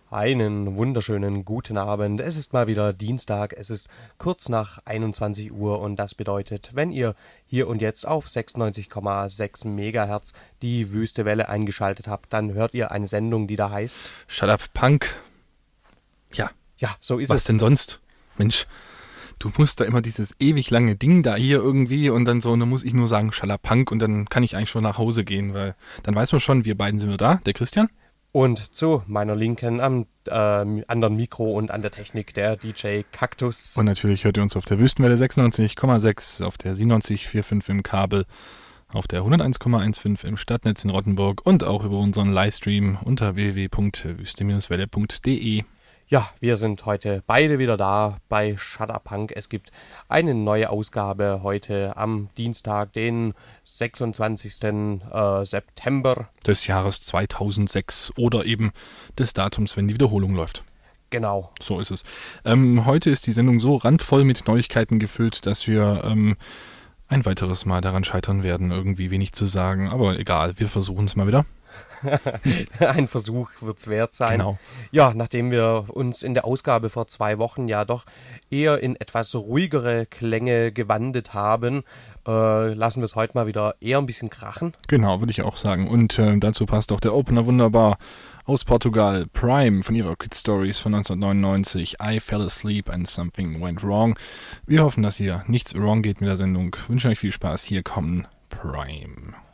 Einen wunderschönen guten Abend. Es ist mal wieder Dienstag, es ist kurz nach 21 Uhr und das bedeutet, wenn ihr hier und jetzt auf 96,6 Megahertz die Wüste Welle eingeschaltet habt, dann hört ihr eine Sendung, die da heißt Shut up, Punk. Ja, Ja, so ist was es. denn sonst? Mensch, du musst da immer dieses ewig lange Ding da hier irgendwie und dann so, dann muss ich nur sagen Shut up, Punk und dann kann ich eigentlich schon nach Hause gehen, weil dann weiß man schon, wir beiden sind wir da, der Christian. Und zu meiner Linken am anderen Mikro und an der Technik der DJ Kaktus. Und natürlich hört ihr uns auf der Wüstenwelle 96,6, auf der 97,45 im Kabel, auf der 101,15 im Stadtnetz in Rottenburg und auch über unseren Livestream unter www.wüste-welle.de. Ja, wir sind heute beide wieder da bei Shut Up Punk. Es gibt eine neue Ausgabe heute am Dienstag, den 26. September. Des Jahres 2006 oder eben des Datums, wenn die Wiederholung läuft. Genau. So ist es. Heute ist die Sendung so randvoll mit Neuigkeiten gefüllt, dass wir ein weiteres Mal daran scheitern werden, irgendwie wenig zu sagen. Aber egal, wir versuchen es mal wieder. Ein Versuch wird's wert sein. Genau. Ja, nachdem wir uns in der Ausgabe vor 2 Wochen ja doch eher in etwas ruhigere Klänge gewandelt haben, lassen wir es heute mal wieder eher ein bisschen krachen. Genau, würde ich auch sagen. Und dazu passt auch der Opener wunderbar aus Portugal, Prime von ihrer Kid Stories von 1999. I fell asleep and something went wrong. Wir hoffen, dass hier nichts wrong geht mit der Sendung. Wünschen euch viel Spaß. Hier kommen Prime.